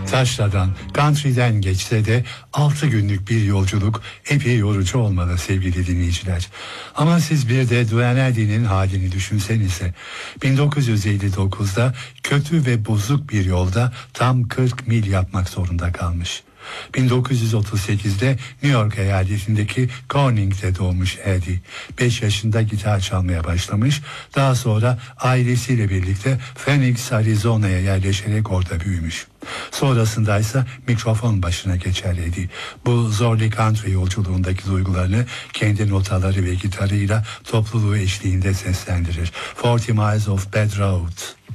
Taşra'dan, country'den geçse de 6 günlük bir yolculuk epey yorucu olmalı sevgili dinleyiciler. Ama siz bir de Duane Eddy'nin halini düşünsenize. 1959'da kötü ve bozuk bir yolda tam 40 mil yapmak zorunda kalmış. 1938'de New York eyaletindeki Corning'de doğmuş Eddie. 5 yaşında gitar çalmaya başlamış. Daha sonra ailesiyle birlikte Phoenix, Arizona'ya yerleşerek orada büyümüş. Sonrasında ise mikrofon başına geçer Eddie. Bu zorlu country yolculuğundaki duygularını kendi notaları ve gitarıyla topluluğu eşliğinde seslendirir. 40 Miles of Bad Road.